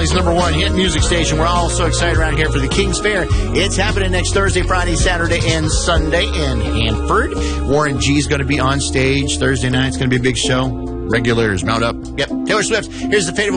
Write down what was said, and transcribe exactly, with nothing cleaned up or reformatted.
Valley's number one hit music station. We're all so excited around here for the King's Fair. It's happening next Thursday, Friday, Saturday, and Sunday in Hanford. Warren G's going to be on stage Thursday night. It's going to be a big show. Regulars mount up. Yep. Taylor Swift. Here's the fate of